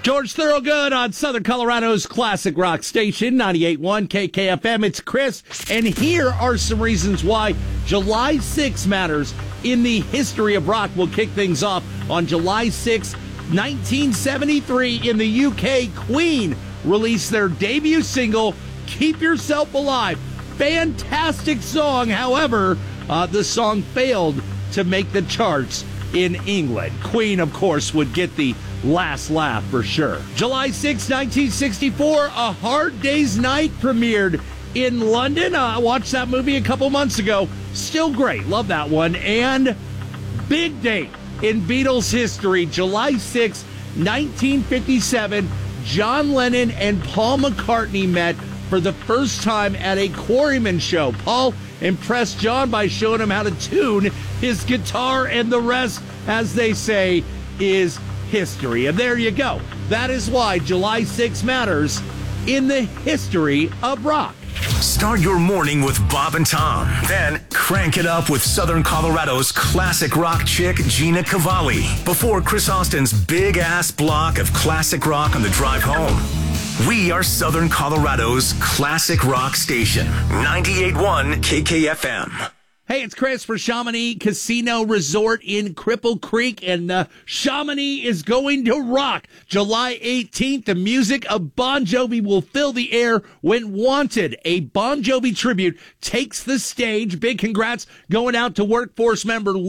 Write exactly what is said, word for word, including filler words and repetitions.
George Thorogood on Southern Colorado's classic rock station, ninety-eight point one K K F M. It's Chris, and here are some reasons why July sixth matters in the history of rock. We'll kick things off on July sixth, nineteen seventy-three. In the U K, Queen released their debut single, Keep Yourself Alive. Fantastic song. However, uh, the song failed to make the charts in England. Queen, of course, would get the last laugh for sure. July sixth, nineteen sixty-four, A Hard Day's Night premiered in London. Uh, I watched that movie a couple months ago. Still great. Love that one. And big date in Beatles history, July sixth, nineteen fifty-seven, John Lennon and Paul McCartney met for the first time at a Quarrymen show. Paul impressed John by showing him how to tune his guitar, and the rest, as they say, is history. And there you go. That is why July sixth matters in the history of rock. Start your morning with Bob and Tom. Then crank it up with Southern Colorado's classic rock chick, Gina Cavalli, before Chris Austin's big-ass block of classic rock on the drive home. We are Southern Colorado's classic rock station, ninety-eight point one K K F M. Hey, it's Chris for Chamonix Casino Resort in Cripple Creek, and uh, Chamonix is going to rock. July eighteenth, the music of Bon Jovi will fill the air when Wanted, a Bon Jovi tribute, takes the stage. Big congrats going out to workforce member